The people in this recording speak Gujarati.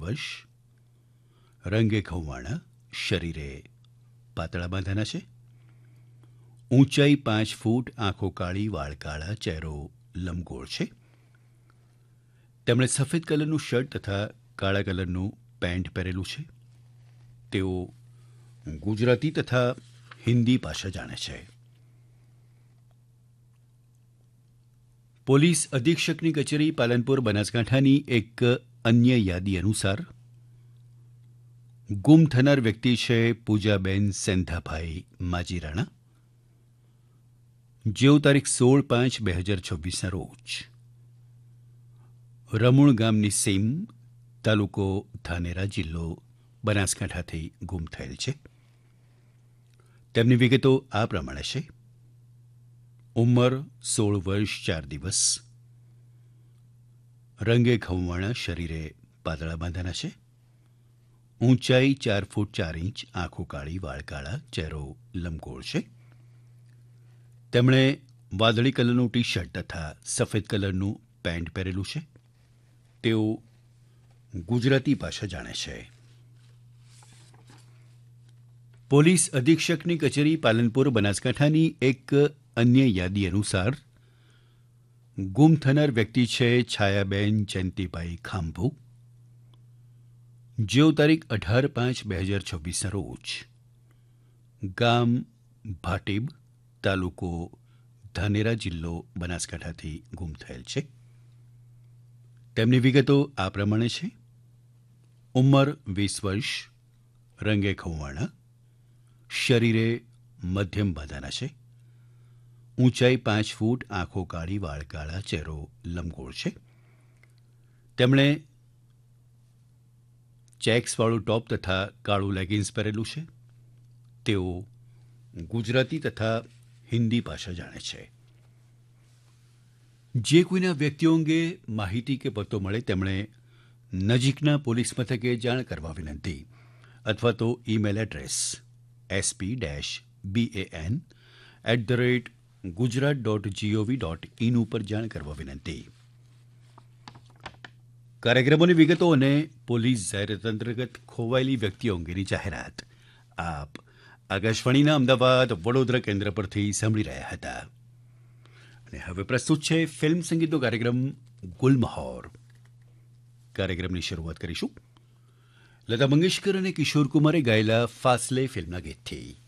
વર્ષ, રંગે ખવવાણા, શરીરે પાતળા બાંધાના છે, ઊંચાઈ 5 ફૂટ, આંખો કાળી, વાળ કાળા, ચહેરો લંબગોળ છે. તેમણે સફેદ કલરનું શર્ટ તથા કાળા કલરનું પેન્ટ પહેરેલું છે. તેઓ ગુજરાતી તથા હિન્દી ભાષા જાણે છે. પોલીસ અધિક્ષકની કચેરી પાલનપુર બનાસકાંઠાની એક અન્ય યાદી અનુસાર ગુમ થનાર વ્યક્તિ છે પૂજાબેન સેંધાભાઈ માજીરાણા, જેઓ તારીખ 16/5/2026ના રોજ રમુણ ગામની સીમ, તાલુકો ધાનેરા, જિલ્લો બનાસકાંઠાથી ગુમ થયેલ છે. તેમની વિગતો આ પ્રમાણે છે. ઉંમર 16 વર્ષ 4 દિવસ, રંગે ખવવાણા, શરીરે પાતળા બાંધાના છે, ઊંચાઈ 4 ફૂટ 4 ઇંચ, આંખો કાળી, વાળ કાળા, ચહેરો લંબગોળ છે. તેમણે વાદળી કલરનું ટી શર્ટ તથા સફેદ કલરનું પેન્ટ પહેરેલું છે. તેઓ ગુજરાતી ભાષા જાણે છે. પોલીસ અધિક્ષકની કચેરી પાલનપુર બનાસકાંઠાની એક અન્ય યાદી અનુસાર ગુમ થનાર વ્યક્તિ છે છાયાબેન જયંતિભાઈ ખાંભુ, જેઓ તારીખ 18/5/2026ના રોજ ગામ ભાટીબ, તાલુકો ધાનેરા, જિલ્લો બનાસકાંઠાથી ગુમ થયેલ છે. તેમની વિગતો આ પ્રમાણે છે. ઉંમર 20 વર્ષ, રંગે ખવવાણા, શરીરે મધ્યમ બાંધાના છે, ઊંચાઈ 5 ફૂટ, આંખો કાળી, વાળ કાળા, ચહેરો લંબગોળ છે. તેમણે ચેક્સવાળું ટોપ તથા કાળું લેગિન્સ પહેરેલું છે. તેઓ ગુજરાતી તથા હિન્દી ભાષા જાણે છે. જે કોઈના વ્યક્તિઓ અંગે માહિતી કે પત્તો મળે તેમણે નજીકના પોલીસ મથકે જાણ કરવા વિનંતી, અથવા તો ઈમેલ એડ્રેસ sp-ban@gujarat.gov.in ઉપર જાણ કરવા વિનંતી. કાર્યક્રમોની વિગતો અને પોલીસ જાહેરાત અંતર્ગત ખોવાયેલી વ્યક્તિઓ અંગેની જાહેરાત આપ આકાશવાણીના અમદાવાદ વડોદરા કેન્દ્ર પરથી સાંભળી રહ્યા હતા. અને હવે પ્રસ્તુત છે ફિલ્મ સંગીતનો કાર્યક્રમ ગુલમહોર. કાર્યક્રમની શરૂઆત કરીશું લતા મંગેશકર અને કિશોર કુમારે ગાયેલા ફાસલે ફિલ્મના ગીતથી.